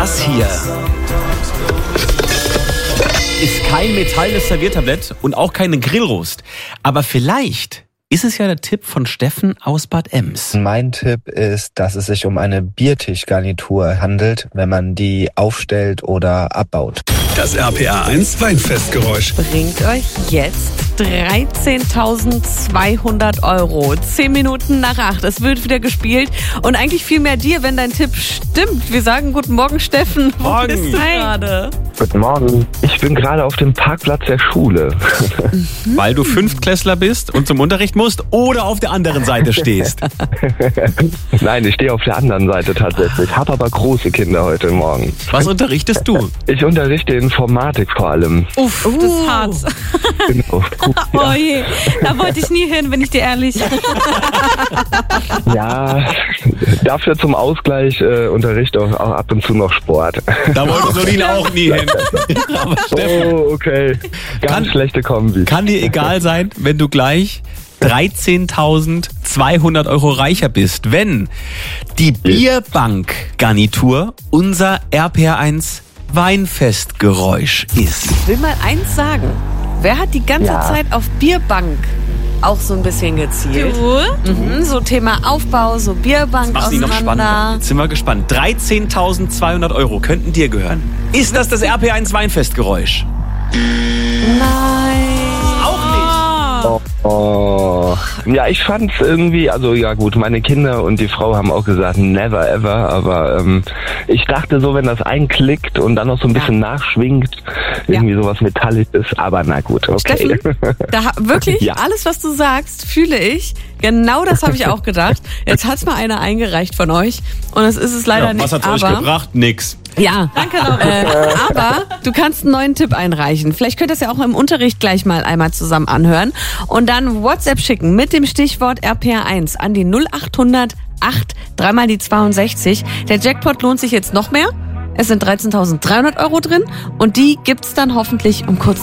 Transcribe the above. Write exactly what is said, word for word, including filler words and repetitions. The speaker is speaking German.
Das hier ist kein metallenes Serviertablett und auch keine Grillrost. Aber vielleicht ist es ja der Tipp von Steffen aus Bad Ems. Mein Tipp ist, dass es sich um eine Biertischgarnitur handelt, wenn man die aufstellt oder abbaut. Das R P R eins Weinfestgeräusch Bringt euch jetzt dreizehntausendzweihundert Euro. Zehn Minuten nach acht. Es wird wieder gespielt. Und eigentlich viel mehr dir, wenn dein Tipp stimmt. Wir sagen guten Morgen, Steffen. Wo Morgen. bist du gerade? Guten Morgen. Ich bin gerade auf dem Parkplatz der Schule. Weil du Fünftklässler bist und zum Unterricht musst oder auf der anderen Seite stehst. Nein, ich stehe auf der anderen Seite tatsächlich. Habe aber große Kinder heute Morgen. Was unterrichtest du? Ich unterrichte Informatik vor allem. Uff, das ist hart. Genau. Oh je, da wollte ich nie hin, bin ich dir ehrlich. Ja, dafür zum Ausgleich äh, unterrichte auch, auch ab und zu noch Sport. Da wollte Solina auch nie hin. Aber Steffen, Oh, okay. Ganz Kann- schlechte Kombi. kann dir egal sein, wenn du gleich dreizehntausendzweihundert Euro reicher bist, wenn die Bierbank-Garnitur unser R P R eins Weinfestgeräusch ist. Ich will mal eins sagen. Wer hat die ganze Ja. Zeit auf Bierbank auch so ein bisschen gezielt? Du? Mhm, so Thema Aufbau, so Bierbank Mach's nicht noch spannender. auseinander. Jetzt sind wir gespannt. dreizehntausendzweihundert Euro könnten dir gehören. Ist das das R P R eins Weinfestgeräusch? Nein. Auch nicht. Oh. Ja, ich fand's irgendwie, also ja gut, meine Kinder und die Frau haben auch gesagt, never ever, aber ähm, ich dachte so, wenn das einklickt und dann noch so ein bisschen nachschwingt, irgendwie sowas Metallisches, aber na gut, okay. Steffen, da, wirklich, Ja. alles, was du sagst, fühle ich. Genau das habe ich auch gedacht. Jetzt hat's mal einer eingereicht von euch und das ist es leider Ja, nicht. was hat's aber, euch gebracht? Nix. Ja, danke noch. Äh, aber du kannst einen neuen Tipp einreichen. Vielleicht könnt ihr es ja auch im Unterricht gleich mal einmal zusammen anhören und dann WhatsApp schicken mit dem Stichwort R P R eins an die null achthundert acht, dreimal die zweiundsechzig. Der Jackpot lohnt sich jetzt noch mehr. Es sind dreizehntausenddreihundert Euro drin und die gibt's dann hoffentlich um kurz